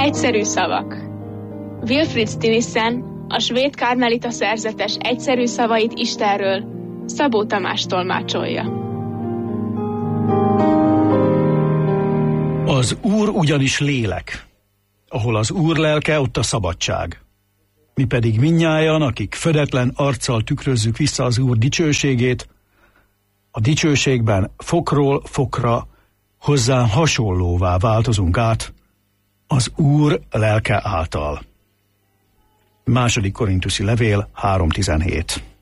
Egyszerű szavak. Wilfrid Stinissen, a svéd karmelita szerzetes egyszerű szavait Istenről Szabó Tamás tolmácsolja. Az Úr ugyanis lélek. Ahol az Úr lelke, ott a szabadság. Mi pedig mindnyájan, akik födetlen arccal tükrözzük vissza az Úr dicsőségét, a dicsőségben fokról fokra hozzá hasonlóvá változunk át az Úr lelke által. 2. Korinthusi levél 3.17.